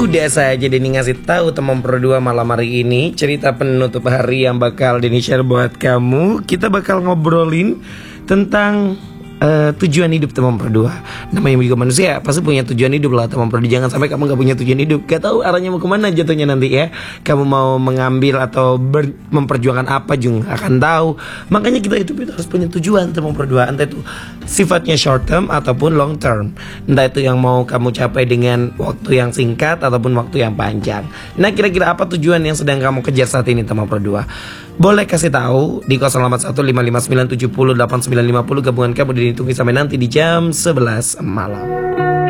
Udah saja Denny ngasih tahu teman berdua malam hari ini cerita penutup hari yang bakal Denny share buat kamu. Kita bakal ngobrolin tentang tujuan hidup teman berdua. Namanya juga manusia pasti punya tujuan hidup lah teman berdua. Jangan sampai kamu gak punya tujuan hidup, gak tahu arahnya mau kemana jatuhnya nanti ya. Kamu mau mengambil atau memperjuangkan apa juga akan tahu. Makanya kita hidup itu harus punya tujuan teman berdua. Entah itu sifatnya short term ataupun long term. Entah itu yang mau kamu capai dengan waktu yang singkat ataupun waktu yang panjang. Nah, kira-kira apa tujuan yang sedang kamu kejar saat ini teman berdua? Boleh kasih tahu di 081559708950. Gabungan kamu ditunggu sampai nanti di jam 11 malam.